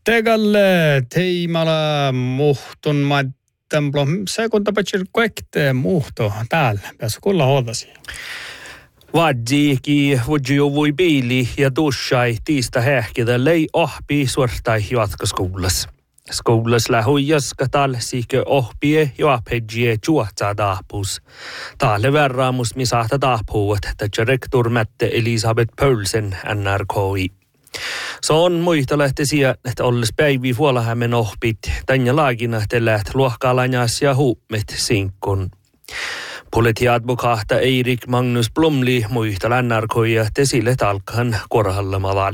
Tegalle teimala muhtun maittanplo. Se kun tapetsi kaikkeen muhto täällä. Pääsä kulla huoltasi. Vadjiiki vudjuvui biili ja dushai tiista hähkitä lei ohpi suortai jatkoskoulussa. Skoulussa lähuijaska talsikö ohpie juopedjie juotsaa taapus. Taalle verraamus misahta taapuut, että rektor Mette Elisabeth Pölsen NRKI. Se on muistelehtiä, että olles päivi vuolahämmen ohpit, tänne laagina teläht luohkaalanjas ja huumet sinkkun. Politiadvokahta Eirik Magnus Blomli muistel NRKI tesille talkan korhallamalla.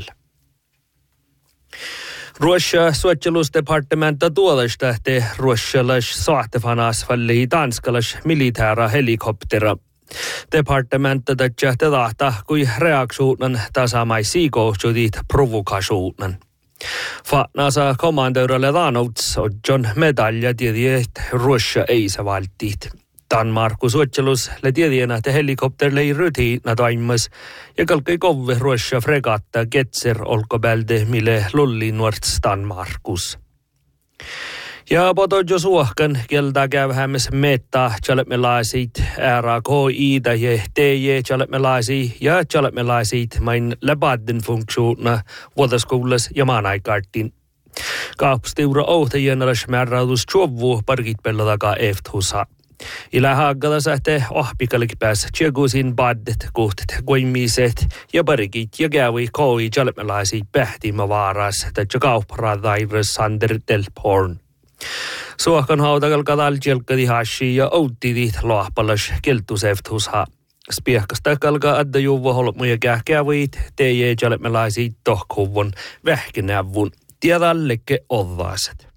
Ruosia suojelusdepartementa tuolesta te ruosialais saatefanas valli tanskalas militäära helikoptera. Departementa tätä tahta kui reaksuunan tasamaisia kohdut provokasuunan. Fatnasa komandöydälle taanouts on John medalja tiedä, että Ruosia ei se valtiit. Danmarku suojelus le tiedänä, että helikopterille ei rytiinä toimas ja kalkei kovve Ruosia fregatta Getser olkobälde mille lulli nuorts Danmarkus. Ja potojo suohkan kelta käyvähämmäs metta tjalepmelaisit RAKI ja TJ tjalepmelaisi ja tjalepmelaisit main läbadden funktiona vuotaskoulas ja maanaikartin. Kaapstiura ohtajienaras määräytys tjovvu parkit pellotakaa eftusa. Ila haagada sähte ohpikallik pääs tjegusin baddet kohtet goimiset ja parikit ja kävi koi tjalepmelaisi pähtimä vaaras tätä kaupradairas Sander Delporn. Suohkan hautakalkadal jelkadi hashi ja outtidit loahpalas keltuseftusha. Spiehkasta kalka adda juva holmuja kähkävit, teije tjalepmelaisi tohkuvun vähkinävun. Tiedalleke odvaaset.